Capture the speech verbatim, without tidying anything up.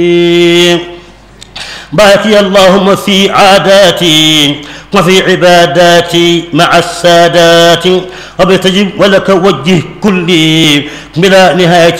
بارك اللهم في عاداتي وفي عباداتي مع السادات وبتجب ولك وجه كلي بلا نهاية